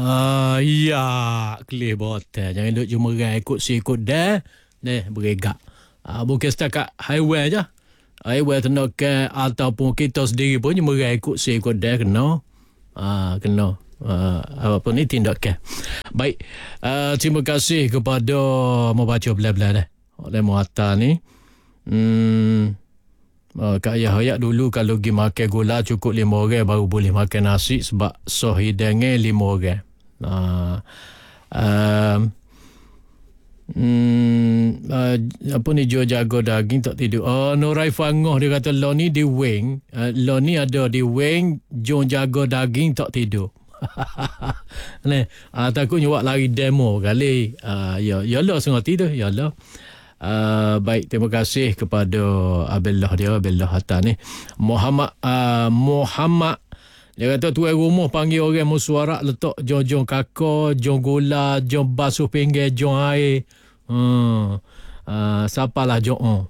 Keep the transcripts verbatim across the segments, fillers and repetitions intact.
Ah, ya, kelih botel. Jangan duk cuma ikut si ikut dah. Ni beregak. Ah, bukan setakat highway aja. Highway kena ke ataupun kita sendiri pun cuma ikut si ikut dah kena. Ah, kena. Uh, apa ni tindakan. Baik. Uh, terima kasih kepada membaca belah-belah dah. Oleh Muhatta ni. Hmm. Uh, Kak Ayah Hayak dulu kalau pergi makan gula cukup lima orang baru boleh makan nasi sebab soh hidangnya lima orang. Uh, um, hmm, uh, apa ni jual jago daging tak tidur. Oh, Nurai Fangoh dia kata lo ni di wing. Uh, lo ni ada di wing jual jago daging tak tidur. Ni, uh, takutnya awak lari demo kali. Uh, ya, ya lah sengerti tu. Ya lah. Uh, baik, terima kasih kepada Abellah dia, Abellah Hatta ni. Muhammad uh, Muhammad dia kata tuan rumah panggil orang musuarak letak jom-jom kakak, jom gula, jom basuh pinggir, jom air. Hmm. Uh, siapalah jom on.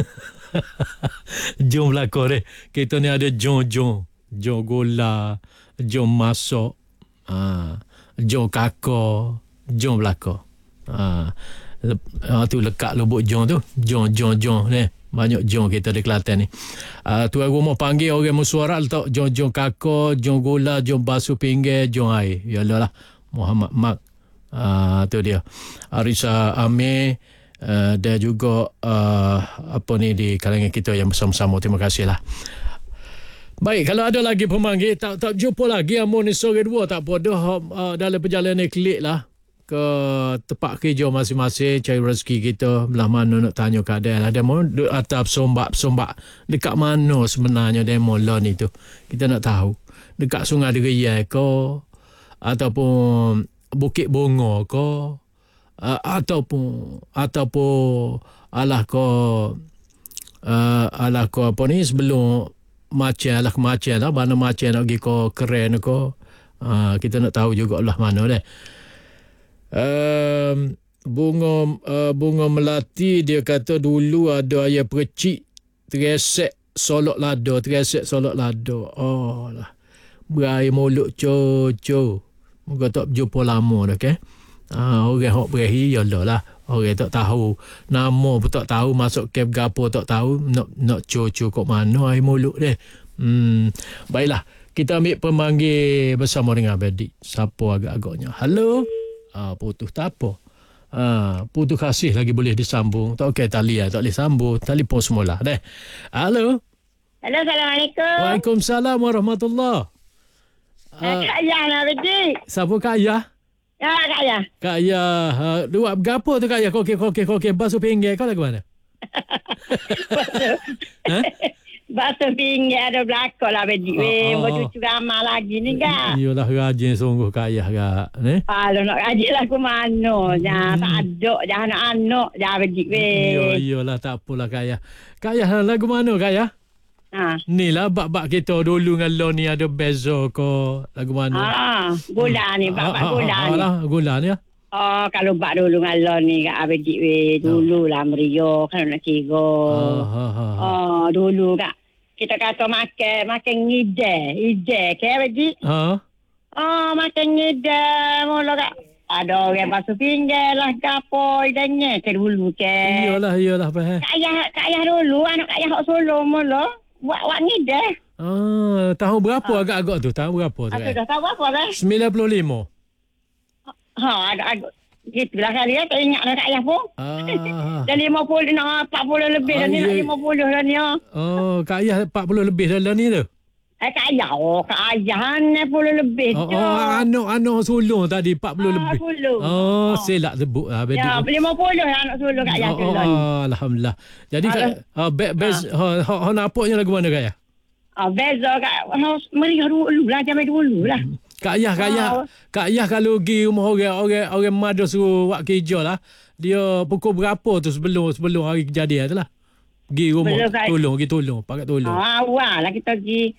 Jom belakang deh. Kita ni ada jom-jom. Jom gula, jom masuk. Uh, jom kakak, jom belakang. Uh, Uh, tu lekat lubuk jong tu. Jong, jong, jong ni. Banyak jong kita di Kelantan ni. Uh, tuan rumah panggil orang musuarak letak jong, jong kakak, jong gula, jong basuh pinggir, jong air. Yalah lah. Muhammad Mak. Uh, tu dia. Arisa Amir. Uh, dan juga uh, apa ni di kalangan kita yang bersama-sama. Terima kasih lah. Baik, kalau ada lagi pemanggil, tak tak jumpa lagi. Amun ni sore dua tak apa dah uh, dalam perjalanan klik lah. Ke tempat kerja masing-masing cari rezeki kita belah mana nak tanya keadaan lah demo duduk atas sombak-sombak dekat mana sebenarnya demo lah ni tu kita nak tahu dekat Sungai Degayai ke ataupun Bukit Bunga ke uh, ataupun ataupun alah ke uh, alah ke apa ni sebelum macam alah ke macam lah mana macam nak pergi ke keren ke uh, kita nak tahu juga lah mana deh. Um, bunga uh, bunga melati dia kata dulu ada ayah percik teresek solok lada teresek solok lada oh lah berair mulut co-co moga tak berjumpa lama dah ke ah, orang hok berahi ya lah orang tak tahu nama pun tak tahu masuk camp gapo tak tahu nak nak co-co kat mana air mulut dia hmm, baiklah kita ambil pemanggil bersama dengan Abedi siapa agak-agaknya halo. Ah, putus tak apa. Ah, putus kasih lagi boleh disambung. Tak okey tali lah. Tak boleh sambung. Telefon semula. Deh. Halo. Halo, Assalamualaikum. Waalaikumsalam warahmatullahi. Ah, Kak Ayah nak pergi. Siapa Kak Ayah? Ya, Kak Ayah. Kak Ayah. Uh, dua berapa tu Kak Ayah? Kokek, kokek, kokek. Basuh pinggir. Kau lagi mana? Basuh. Ha? Basuh pinggir ada belakang lah pergi. Oh, Weh, oh, mau oh. cucu ramah lagi ni kan. Iyalah rajin sungguh Kak Ayah Kak. Ni? Kalau nak rajin lah ke mana. Jangan tak ada. Jangan nak anak. Jangan pergi. Iya, iyalah tak apalah Kak Ayah. Kak Ayah lagu mana Kak Ayah? Ha. Ni lah bak-bak kita dulu dengan lo ni ada beza ke lagu mana? Ah, gula ni. Bak-bak Ah, ah, gula ah, ni. Lah, gula ni ya. Oh, kalau bak dulu dengan lo ni Kak Abedi weh. Dulu lah Meriah. Kalau nak kira. Ah, ah, ah. Oh, dulu Kak. Kita kata makan, makan ngide. Ide, ke Abedi? Ha? Oh, makan ngide. Mula Kak. Ada orang basuh pinggir lah ke apa idanya ke dulu ke. Iyalah, iyalah faham. Kak Ayah, Kak Ayah dulu, anak Kak Ayah hak Solo mula. Buat buat ngide. Ah, tahun berapa Ha. agak-agak tu? Tahun berapa tu? Aku dah tahu apa dah. sembilan puluh lima. Ha, agak-agak. Gitulah kali ya, tak ingat dah Kak Ayah pun. Ah. Dah lima puluh, nak empat puluh lebih dah Ah, ni, nak iya. lima puluh dah ni. Ya. Oh, Kak Ayah empat puluh lebih dah lah ni tu. Eh, Kak Ayah, oh Kak Ayah enam puluh lebih Oh, tu. oh anak-anak sulung tadi empat puluh Ah, lebih. sulung. Oh, Oh. selak sebut lah. Ya, lima puluh lah anak sulung Kak Ayah oh, tu. oh, oh, Alhamdulillah. Jadi Kak, uh, be, be, ha, ha, ha, nampaknya lagu mana Kak Ayah? Ah, beza Kak. Meriah dulu lah, jamai dulu lah. Kak Ayah, Kak Ayah, Oh. Kak Ayah kalau pergi rumah orang orang orang mada suruh buat kerja lah, dia pukul berapa tu sebelum sebelum hari kejadian tu lah? Pergi rumah Sebelum Kak- tolong, pergi tolong, pakai tolong. Ah, awal lah kita pergi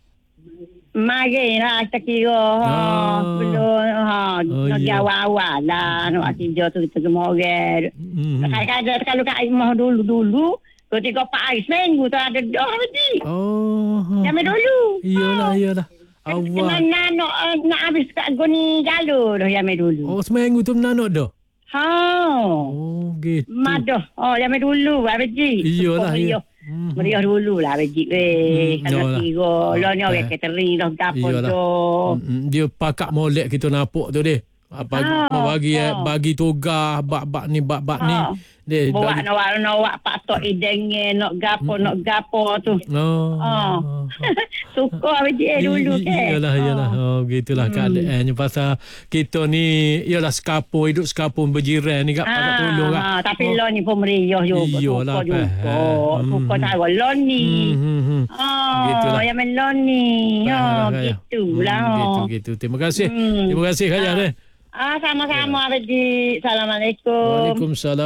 mari lah kita kira ha, Ah. sebelum ha, Oh, nak pergi ya. awal-awal lah nak buat kerja tu kita ke orang. Hmm. Kadang-kadang kalau Kak Imah dulu-dulu ketika Pak Ais seminggu tu ada dah berhenti. Oh. Jamai dulu. Iyalah, iyalah. Awak. Mana nak uh, nak habis kat goni jalur dah yang dulu. Oh, seminggu tu menanuk dah. Ha. Oh, gitu. Madah. Oh, yang dulu Abiji. Iyalah, Meriah. Hmm. Meriah dulu lah Abiji. Weh, Hmm, kalau yalah. kira lo ni orang Eh. catering dah gapo Iyalah. tu. Mm, Dia pakak molek kita napuk tu deh. Apa Ah, bagi ah. bagi tugas bak-bak ni bak-bak ni. Ah. Dia Bawa bagi- nak nak patok idengnya nak gapo nak gapo tu. Oh. Ah. Suka Abiji eh, dulu I- i- ke. Iyalah, iyalah. Oh, gitulah Hmm. keadaannya. Pasal kita ni, ialah sekapur, hidup sekapur berjiran ni kat pakat tolong kat. Ah, tapi Oh. lo ni pun meriah juga. Iyalah, Suka juga. faham. Suka Hmm. tahu lo ni. Hmm, hmm, hmm. Oh, Gitulah. yang main lo ni. Faham, Oh, Kak Yah. gitulah. Hmm, gitu, gitu. Terima kasih. Hmm. Terima kasih, Kak Yah. Ah, sama-sama Abiji. Assalamualaikum. Waalaikumsalam.